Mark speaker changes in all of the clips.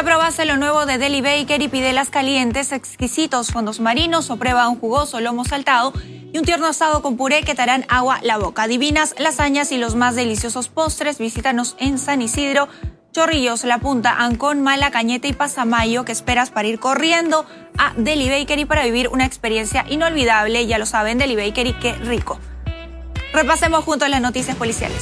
Speaker 1: probaste lo nuevo de Deli Baker y pide las calientes, exquisitos fondos marinos o prueba un jugoso lomo saltado y un tierno asado con puré que te harán agua la boca. Divinas lasañas y los más deliciosos postres. Visítanos en San Isidro, Chorrillos, La Punta, Ancón, Mala, Cañete y Pasamayo. ¿Qué esperas para ir corriendo a Deli Baker y para vivir una experiencia inolvidable? Ya lo saben, Deli Baker y qué rico. Repasemos juntos las noticias policiales.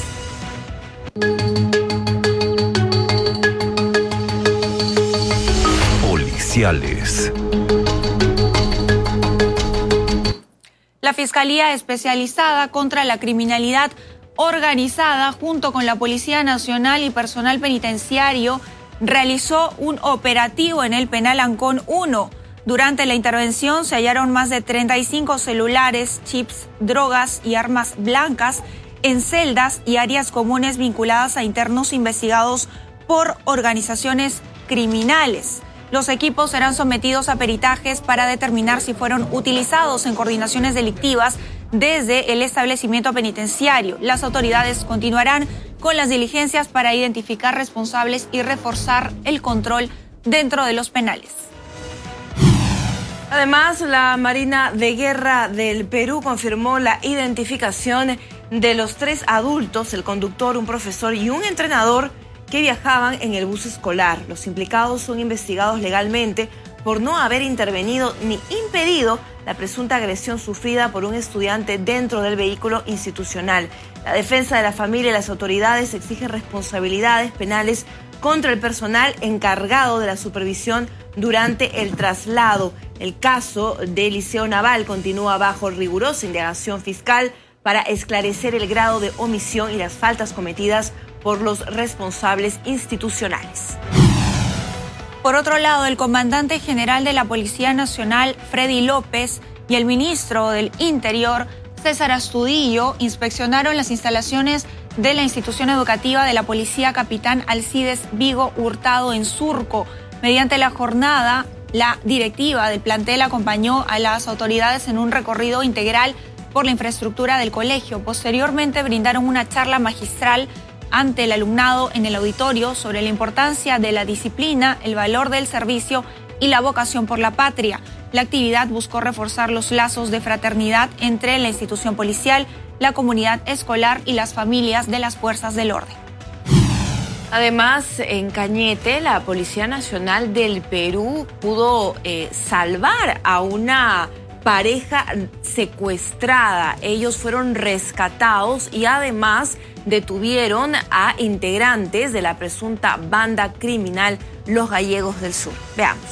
Speaker 1: La Fiscalía Especializada contra la Criminalidad Organizada, junto con la Policía Nacional y personal penitenciario, realizó un operativo en el penal Ancón 1. Durante la intervención se hallaron más de 35 celulares, chips, drogas y armas blancas en celdas y áreas comunes vinculadas a internos investigados por organizaciones criminales. Los equipos serán sometidos a peritajes para determinar si fueron utilizados en coordinaciones delictivas desde el establecimiento penitenciario. Las autoridades continuarán con las diligencias para identificar responsables y reforzar el control dentro de los penales.
Speaker 2: Además, la Marina de Guerra del Perú confirmó la identificación de los 3 adultos, el conductor, un profesor y un entrenador, que viajaban en el bus escolar. Los implicados son investigados legalmente por no haber intervenido ni impedido la presunta agresión sufrida por un estudiante dentro del vehículo institucional. La defensa de la familia y las autoridades exigen responsabilidades penales contra el personal encargado de la supervisión durante el traslado. El caso del Liceo Naval continúa bajo rigurosa indagación fiscal para esclarecer el grado de omisión y las faltas cometidas por los responsables institucionales.
Speaker 1: Por otro lado, el comandante general de la Policía Nacional, Freddy López, y el ministro del Interior, César Astudillo, inspeccionaron las instalaciones de la institución educativa de la Policía Capitán Alcides Vigo Hurtado en Surco. Mediante la jornada, la directiva del plantel acompañó a las autoridades en un recorrido integral por la infraestructura del colegio. Posteriormente brindaron una charla magistral ante el alumnado en el auditorio sobre la importancia de la disciplina, el valor del servicio y la vocación por la patria. La actividad buscó reforzar los lazos de fraternidad entre la institución policial, la comunidad escolar y las familias de las fuerzas del orden.
Speaker 2: Además, en Cañete, la Policía Nacional del Perú pudo salvar a una pareja secuestrada. Ellos fueron rescatados y además detuvieron a integrantes de la presunta banda criminal Los Gallegos del Sur. Veamos.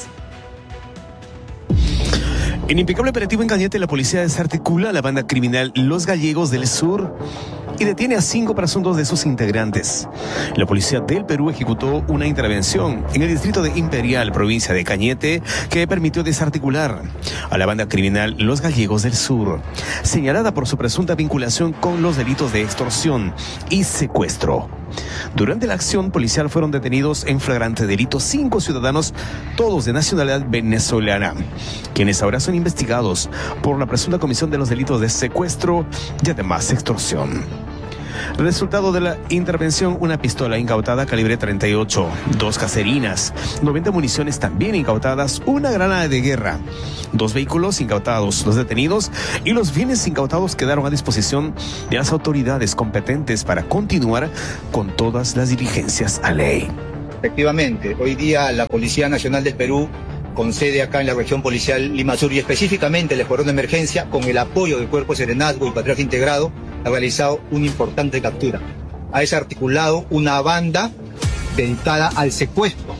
Speaker 3: En impecable operativo en Cañete, la policía desarticula a la banda criminal Los Gallegos del Sur y detiene a 5 presuntos de sus integrantes. La policía del Perú ejecutó una intervención en el distrito de Imperial, provincia de Cañete, que permitió desarticular a la banda criminal Los Gallegos del Sur, señalada por su presunta vinculación con los delitos de extorsión y secuestro. Durante la acción policial fueron detenidos en flagrante delito 5 ciudadanos, todos de nacionalidad venezolana, quienes ahora son investigados por la presunta comisión de los delitos de secuestro y además extorsión. Resultado de la intervención: una pistola incautada calibre 38, 2 caserinas, 90 municiones también incautadas, una granada de guerra, 2 vehículos incautados. Los detenidos y los bienes incautados quedaron a disposición de las autoridades competentes para continuar con todas las diligencias a ley.
Speaker 4: Efectivamente, hoy día la Policía Nacional del Perú, con sede acá en la región policial Lima Sur y específicamente el Escuadrón de Emergencia, con el apoyo del Cuerpo de Serenazgo y Patrullaje Integrado, ha realizado una importante captura. Ha desarticulado una banda dedicada al secuestro.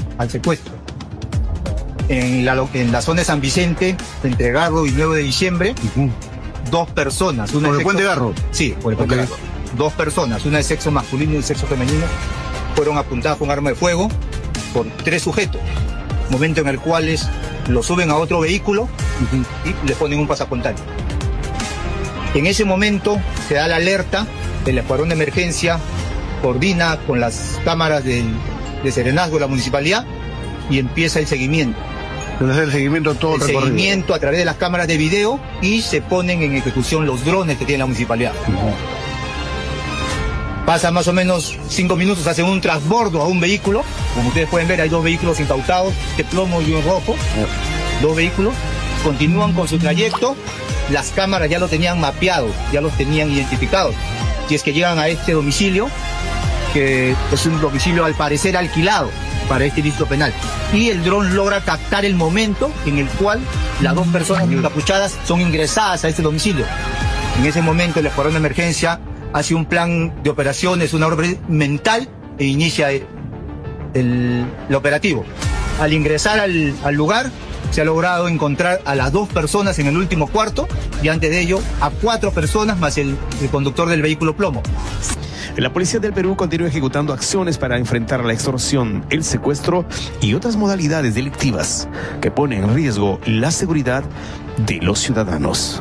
Speaker 4: En la zona de San Vicente, entre Garro y 9 de diciembre, 2 personas.
Speaker 5: ¿Por el puente Garro?
Speaker 4: Sí, por el puente Garro. 2 personas, una de sexo masculino y de sexo femenino, fueron apuntadas con arma de fuego por 3 sujetos. Momento en el cual lo suben a otro vehículo y le ponen un pasaportario. En ese momento se da la alerta, el Escuadrón de Emergencia coordina con las cámaras de Serenazgo de la municipalidad y empieza el seguimiento.
Speaker 5: Entonces el seguimiento todo el recorrido.
Speaker 4: Seguimiento a través de las cámaras de video y se ponen en ejecución los drones que tiene la municipalidad. Pasa más o menos 5 minutos, hacen un transbordo a un vehículo Como ustedes pueden ver, hay 2 vehículos incautados, de plomo y un rojo. 2 vehículos. Continúan con su trayecto. Las cámaras ya lo tenían mapeado, ya los tenían identificados. Si es que llegan a este domicilio, que es un domicilio al parecer alquilado para este ilícito penal. Y el dron logra captar el momento en el cual las 2 personas encapuchadas son ingresadas a este domicilio. En ese momento el escuadrón de emergencia hace un plan de operaciones, una orden mental e inicia el operativo. Al ingresar al lugar se ha logrado encontrar a las 2 personas en el último cuarto y antes de ello a 4 personas más el conductor del vehículo plomo.
Speaker 3: La Policía del Perú continúa ejecutando acciones para enfrentar la extorsión, el secuestro y otras modalidades delictivas que ponen en riesgo la seguridad de los ciudadanos.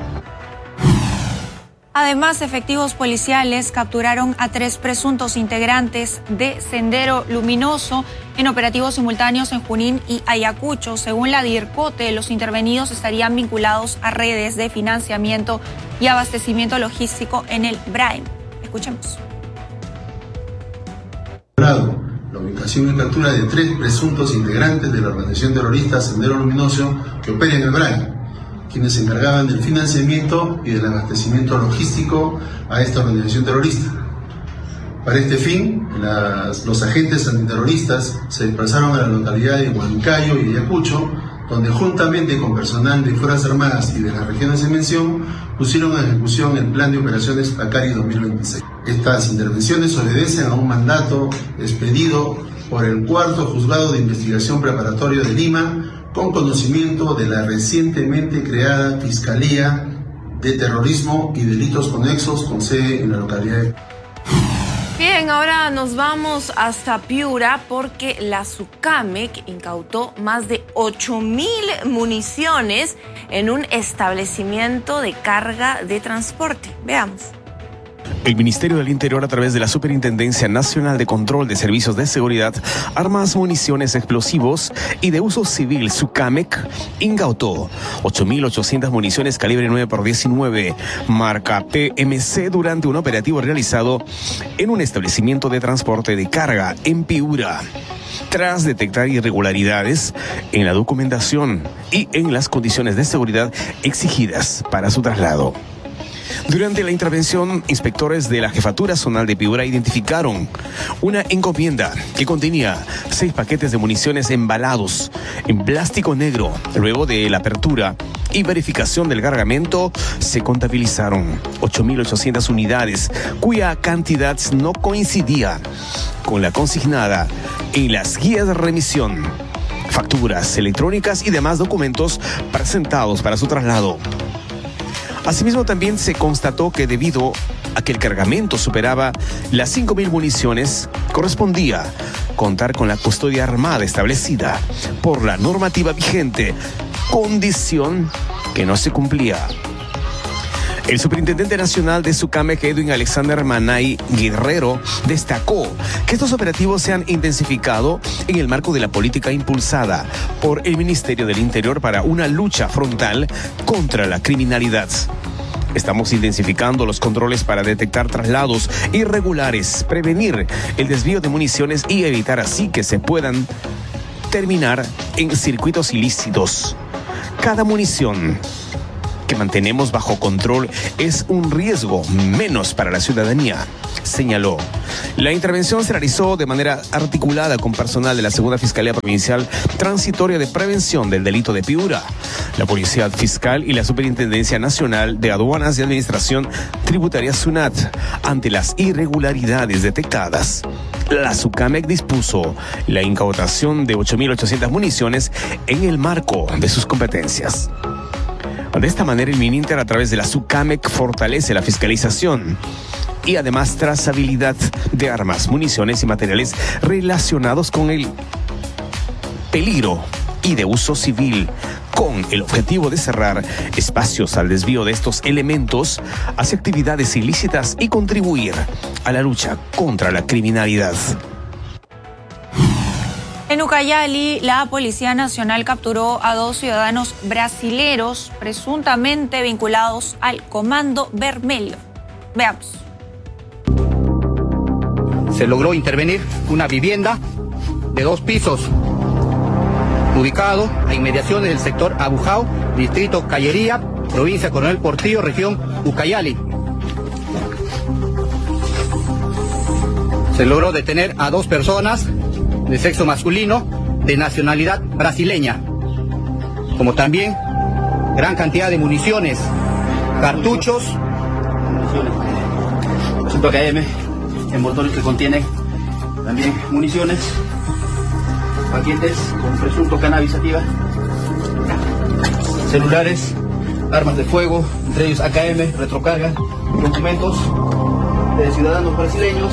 Speaker 1: Además, efectivos policiales capturaron a 3 presuntos integrantes de Sendero Luminoso en operativos simultáneos en Junín y Ayacucho. Según la DIRCOTE, los intervenidos estarían vinculados a redes de financiamiento y abastecimiento logístico en el Braem. Escuchemos.
Speaker 6: La ubicación y captura de 3 presuntos integrantes de la organización terrorista Sendero Luminoso que opera en el Braem, quienes se encargaban del financiamiento y del abastecimiento logístico a esta organización terrorista. Para este fin, los agentes antiterroristas se desplazaron a la localidad de Huancayo y Ayacucho, donde juntamente con personal de Fuerzas Armadas y de las regiones en mención, pusieron a ejecución el Plan de Operaciones Acari 2026. Estas intervenciones obedecen a un mandato expedido por el 4º Juzgado de Investigación Preparatorio de Lima, con conocimiento de la recientemente creada Fiscalía de Terrorismo y Delitos Conexos con sede en la localidad de...
Speaker 2: Bien, ahora nos vamos hasta Piura porque la SUCAMEC incautó más de 8.000 municiones en un establecimiento de carga de transporte. Veamos.
Speaker 3: El Ministerio del Interior, a través de la Superintendencia Nacional de Control de Servicios de Seguridad, Armas, Municiones, Explosivos y de Uso Civil, SUCAMEC, incautó 8.800 municiones calibre 9x19, marca PMC, durante un operativo realizado en un establecimiento de transporte de carga en Piura, tras detectar irregularidades en la documentación y en las condiciones de seguridad exigidas para su traslado. Durante la intervención, inspectores de la Jefatura Zonal de Piura identificaron una encomienda que contenía 6 paquetes de municiones embalados en plástico negro. Luego de la apertura y verificación del cargamento, se contabilizaron 8.800 unidades, cuya cantidad no coincidía con la consignada en las guías de remisión, facturas electrónicas y demás documentos presentados para su traslado. Asimismo, también se constató que debido a que el cargamento superaba las 5.000 municiones, correspondía contar con la custodia armada establecida por la normativa vigente, condición que no se cumplía. El superintendente nacional de SUCAMEC, Edwin Alexander Manay Guerrero, destacó que estos operativos se han intensificado en el marco de la política impulsada por el Ministerio del Interior para una lucha frontal contra la criminalidad. Estamos intensificando los controles para detectar traslados irregulares, prevenir el desvío de municiones y evitar así que se puedan terminar en circuitos ilícitos. Cada munición que mantenemos bajo control es un riesgo menos para la ciudadanía, señaló. La intervención se realizó de manera articulada con personal de la Segunda Fiscalía Provincial Transitoria de Prevención del Delito de Piura, la Policía Fiscal y la Superintendencia Nacional de Aduanas y Administración Tributaria SUNAT, ante las irregularidades detectadas. La SUCAMEC dispuso la incautación de 8.800 municiones en el marco de sus competencias. De esta manera, el MININTER, a través de la SUCAMEC, fortalece la fiscalización y además trazabilidad de armas, municiones y materiales relacionados con el peligro y de uso civil, con el objetivo de cerrar espacios al desvío de estos elementos hacia actividades ilícitas y contribuir a la lucha contra la criminalidad.
Speaker 1: En Ucayali, la Policía Nacional capturó a 2 ciudadanos brasileros presuntamente vinculados al Comando Vermelho. Veamos.
Speaker 4: Se logró intervenir una vivienda de 2 pisos, ubicado a inmediaciones del sector Abujao, distrito Callería, provincia Coronel Portillo, región Ucayali. Se logró detener a 2 personas de sexo masculino de nacionalidad brasileña, como también gran cantidad de municiones, cartuchos, presunto AKM, envoltorios que contienen también municiones, paquetes con presunto cannabis sativa, celulares, armas de fuego, entre ellos AKM, retrocarga, documentos de ciudadanos brasileños,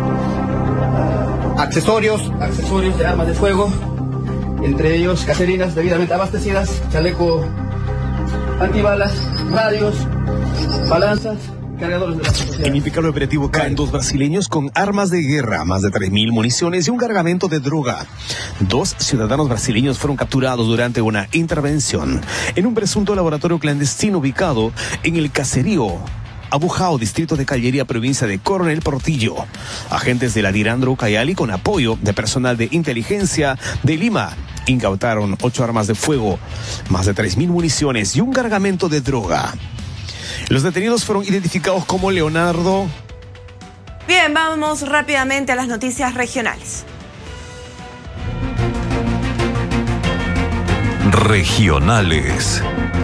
Speaker 4: accesorios de armas de fuego, entre ellos caserinas debidamente abastecidas, chaleco antibalas, radios, balanzas, cargadores de la sociedad.
Speaker 3: En impecable operativo caen 2 brasileños con armas de guerra, más de 3.000 municiones y un cargamento de droga. 2 ciudadanos brasileños fueron capturados durante una intervención en un presunto laboratorio clandestino ubicado en el caserío Abujao, distrito de Callería, provincia de Coronel Portillo. Agentes de la Dirandro Ucayali, con apoyo de personal de inteligencia de Lima, incautaron 8 armas de fuego, más de 3.000 municiones y un cargamento de droga. Los detenidos fueron identificados como Leonardo.
Speaker 2: Bien, vamos rápidamente a las noticias regionales.
Speaker 7: Regionales.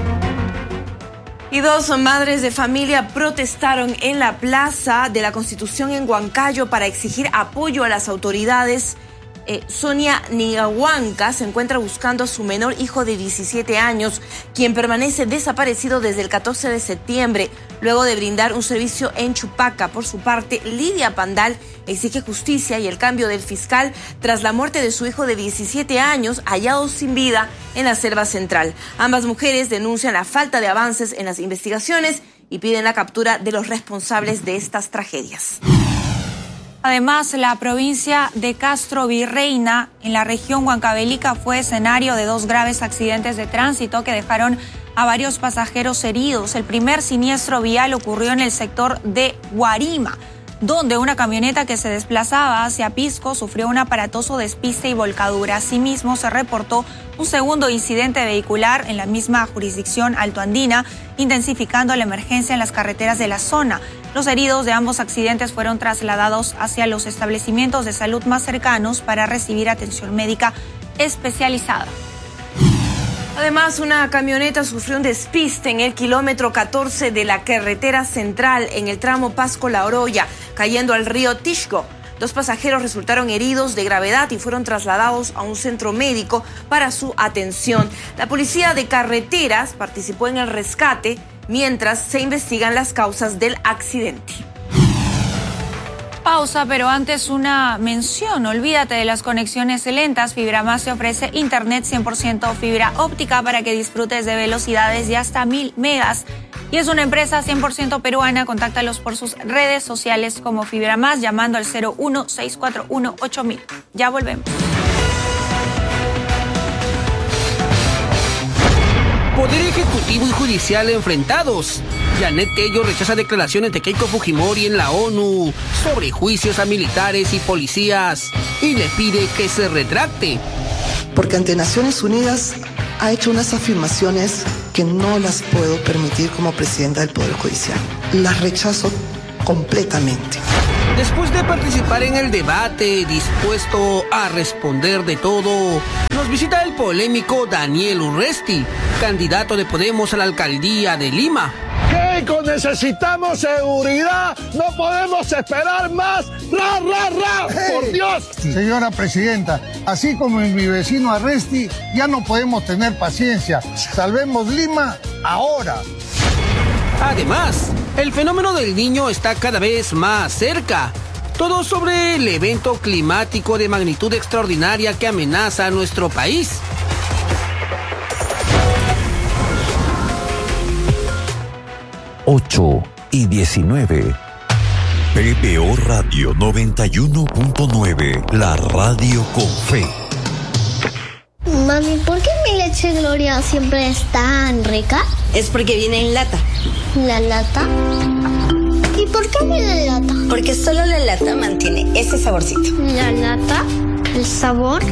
Speaker 2: Y 2 madres de familia protestaron en la Plaza de la Constitución en Huancayo para exigir apoyo a las autoridades. Sonia Nigahuanca se encuentra buscando a su menor hijo de 17 años, quien permanece desaparecido desde el 14 de septiembre, luego de brindar un servicio en Chupaca. Por su parte, Lidia Pandal exige justicia y el cambio del fiscal tras la muerte de su hijo de 17 años, hallado sin vida en la selva central. Ambas mujeres denuncian la falta de avances en las investigaciones y piden la captura de los responsables de estas tragedias.
Speaker 1: Además, la provincia de Castro Virreina, en la región huancavelica, fue escenario de 2 graves accidentes de tránsito que dejaron a varios pasajeros heridos. El primer siniestro vial ocurrió en el sector de Guarima, donde una camioneta que se desplazaba hacia Pisco sufrió un aparatoso despiste y volcadura. Asimismo, se reportó un segundo incidente vehicular en la misma jurisdicción altoandina, intensificando la emergencia en las carreteras de la zona. Los heridos de ambos accidentes fueron trasladados hacia los establecimientos de salud más cercanos para recibir atención médica especializada.
Speaker 2: Además, una camioneta sufrió un despiste en el kilómetro 14 de la carretera central en el tramo Pasco-La Oroya, cayendo al río Tixco. 2 pasajeros resultaron heridos de gravedad y fueron trasladados a un centro médico para su atención. La policía de carreteras participó en el rescate mientras se investigan las causas del accidente.
Speaker 1: Pausa, pero antes una mención. Olvídate de las conexiones lentas. FibraMás te ofrece internet 100% fibra óptica para que disfrutes de velocidades de hasta 1000 megas. Y es una empresa 100% peruana. Contáctalos por sus redes sociales como FibraMás llamando al 01-641-8000. Ya volvemos.
Speaker 8: Poder Ejecutivo y Judicial enfrentados. Janet Tello rechaza declaraciones de Keiko Fujimori en la ONU sobre juicios a militares y policías y le pide que se retracte.
Speaker 9: Porque ante Naciones Unidas ha hecho unas afirmaciones que no las puedo permitir como presidenta del Poder Judicial. Las rechazo completamente.
Speaker 8: Después de participar en el debate, dispuesto a responder de todo, nos visita el polémico Daniel Urresti, candidato de Podemos a la alcaldía de Lima.
Speaker 5: Keiko, necesitamos seguridad, no podemos esperar más. ¡Ra, ra, ra! ¡Por Dios! Señora presidenta, así como en mi vecino Arresti, ya no podemos tener paciencia. Salvemos Lima ahora.
Speaker 8: Además, el fenómeno del Niño está cada vez más cerca. Todo sobre el evento climático de magnitud extraordinaria que amenaza a nuestro país.
Speaker 7: Ocho y 19. PBO Radio 91.9, la radio con fe.
Speaker 10: Mami, ¿por qué mi leche Gloria siempre es tan rica?
Speaker 11: Es porque viene en lata.
Speaker 10: ¿La lata? ¿Y por qué viene en lata?
Speaker 11: Porque solo la lata mantiene ese saborcito.
Speaker 10: ¿La lata? ¿El sabor?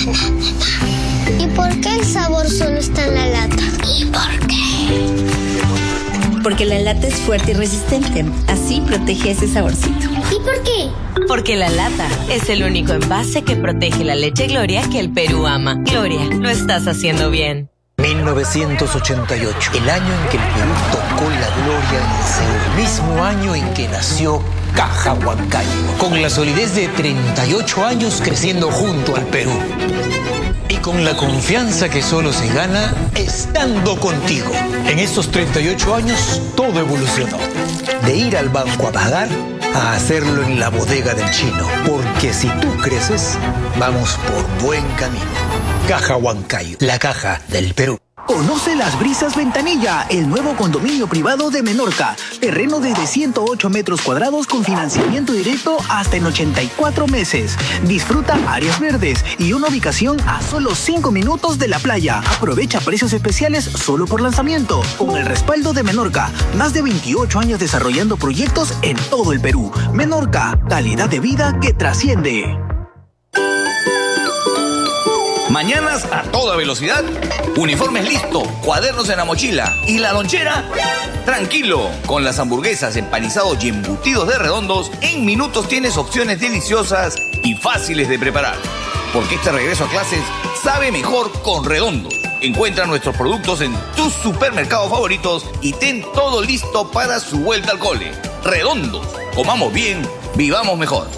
Speaker 10: ¿Y por qué el sabor solo está en la lata? ¿Y por qué?
Speaker 11: Porque la lata es fuerte y resistente. Así protege ese saborcito.
Speaker 10: ¿Y por qué?
Speaker 11: Porque la lata es el único envase que protege la leche Gloria que el Perú ama. Gloria, lo estás haciendo bien.
Speaker 12: 1988, el año en que el Perú tocó la gloria en el Seúl. Mismo año en que nació Caja Huancayo. Con la solidez de 38 años creciendo junto al Perú. Y con la confianza que solo se gana estando contigo. En estos 38 años todo evolucionó. De ir al banco a pagar a hacerlo en la bodega del chino. Porque si tú creces, vamos por buen camino. Caja Huancayo, la caja del Perú.
Speaker 13: Conoce Las Brisas Ventanilla, el nuevo condominio privado de Menorca. Terreno desde 108 metros cuadrados con financiamiento directo hasta en 84 meses. Disfruta áreas verdes y una ubicación a solo 5 minutos de la playa. Aprovecha precios especiales solo por lanzamiento. Con el respaldo de Menorca, más de 28 años desarrollando proyectos en todo el Perú. Menorca, calidad de vida que trasciende.
Speaker 14: Mañanas a toda velocidad, uniformes listo, cuadernos en la mochila y la lonchera. Tranquilo, con las hamburguesas, empanizados y embutidos de Redondos, en minutos tienes opciones deliciosas y fáciles de preparar. Porque este regreso a clases sabe mejor con Redondos. Encuentra nuestros productos en tus supermercados favoritos y ten todo listo para su vuelta al cole. Redondos, comamos bien, vivamos mejor.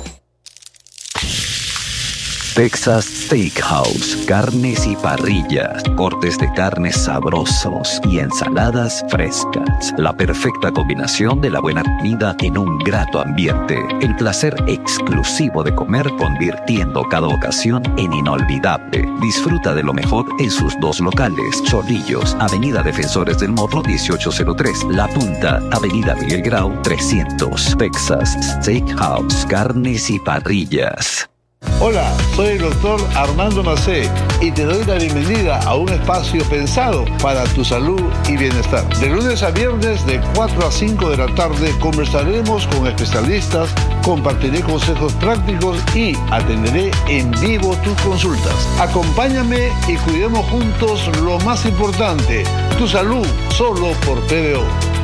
Speaker 7: Texas Steakhouse, carnes y parrillas, cortes de carnes sabrosos y ensaladas frescas. La perfecta combinación de la buena comida en un grato ambiente. El placer exclusivo de comer convirtiendo cada ocasión en inolvidable. Disfruta de lo mejor en sus dos locales. Chorrillos, Avenida Defensores del Morro 1803. La Punta, Avenida Miguel Grau 300. Texas Steakhouse, carnes y parrillas.
Speaker 5: Hola, soy el doctor Armando Macé y te doy la bienvenida a un espacio pensado para tu salud y bienestar. De lunes a viernes de 4 a 5 de la tarde conversaremos con especialistas, compartiré consejos prácticos y atenderé en vivo tus consultas. Acompáñame y cuidemos juntos lo más importante, tu salud, solo por PBO.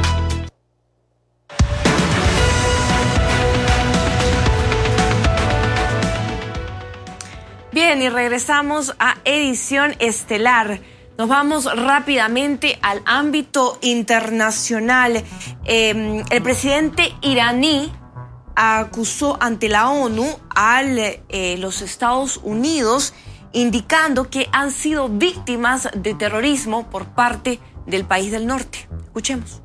Speaker 2: Bien, y regresamos a Edición Estelar. Nos vamos rápidamente al ámbito internacional. El presidente iraní acusó ante la ONU a los Estados Unidos, indicando que han sido víctimas de terrorismo por parte del país del norte. Escuchemos.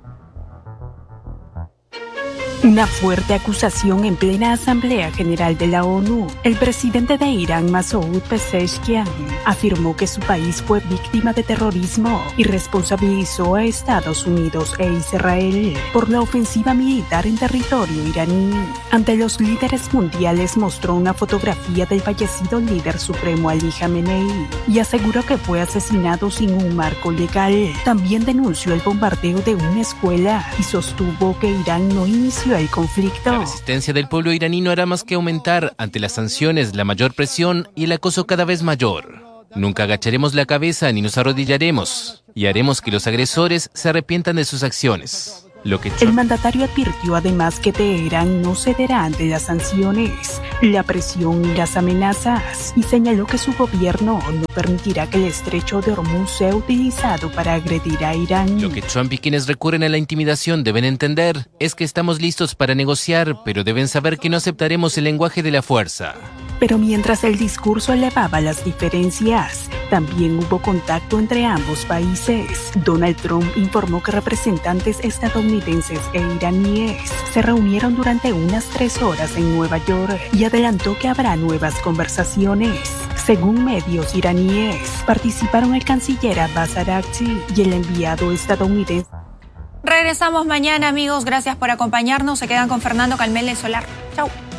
Speaker 15: Una fuerte acusación en plena Asamblea General de la ONU. El presidente de Irán, Masoud Pezeshkian, afirmó que su país fue víctima de terrorismo y responsabilizó a Estados Unidos e Israel por la ofensiva militar en territorio iraní. Ante los líderes mundiales mostró una fotografía del fallecido líder supremo Ali Khamenei y aseguró que fue asesinado sin un marco legal. También denunció el bombardeo de una escuela y sostuvo que Irán no inició el conflicto.
Speaker 16: La resistencia del pueblo iraní no hará más que aumentar ante las sanciones, la mayor presión y el acoso cada vez mayor. Nunca agacharemos la cabeza ni nos arrodillaremos y haremos que los agresores se arrepientan de sus acciones. El mandatario advirtió además que Teherán no cederá ante las sanciones, la presión y las amenazas, y señaló que su gobierno no permitirá que el estrecho de Hormuz sea utilizado para agredir a Irán. Lo que Trump y quienes recurren a la intimidación deben entender es que estamos listos para negociar, pero deben saber que no aceptaremos el lenguaje de la fuerza. Pero mientras el discurso elevaba las diferencias, también hubo contacto entre ambos países. Donald Trump informó que representantes estadounidenses e iraníes se reunieron durante unas 3 horas en Nueva York y adelantó que habrá nuevas conversaciones. Según medios iraníes, participaron el canciller Abbas Araghchi y el enviado estadounidense.
Speaker 1: Regresamos mañana, amigos. Gracias por acompañarnos. Se quedan con Fernando Calmel de Solar. Chau.